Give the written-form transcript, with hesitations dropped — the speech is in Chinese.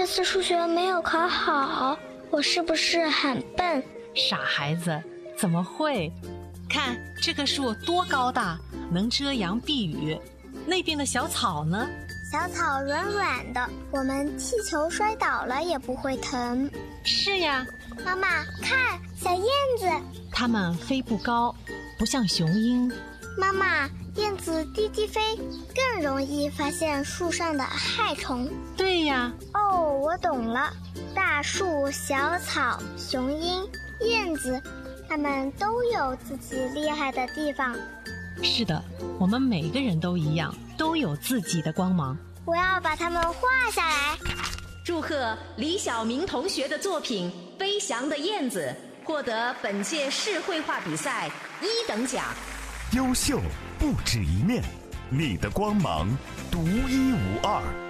次数学没有考好，我是不是很笨？ 傻孩子，怎么会？看这棵树多高大，能遮阳避雨。那边的小草呢？ 小草软软的，我们踢球摔倒了也不会疼。 是呀。 妈妈，看，小燕子。 它们飞不高，不像雄鹰。 妈妈，燕子低低飞，更容易发现树上的害虫。 对呀。 哦，我懂了。大树、小草、雄鹰、燕子，它们都有自己厉害的地方。 是的，我们每个人都一样，都有自己的光芒。 我要把它们画下来。 祝贺李晓明同学的作品《飞翔的燕子》获得本届市绘画比赛1等奖。 优秀不止一面，你的光芒独一无二。